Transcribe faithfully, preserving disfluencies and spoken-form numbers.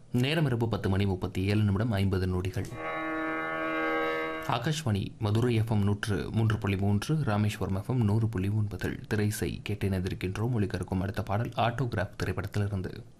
நேரம் இரவு பத்து மணி முப்பத்தி ஏழு நிமிடம் ஐம்பது நொடிகள். ஆகாஷ்வாணி மதுரை எஃப்எம் நூற்று மூன்று புள்ளி மூன்று, ராமேஸ்வரம் எஃப்எம் நூறு புள்ளி ஒன்பதில் திரைசை கேட்டினதிருக்கின்றோம். ஒளிகருக்கும் அடுத்த பாடல் ஆட்டோகிராஃப் திரைப்படத்திலிருந்து.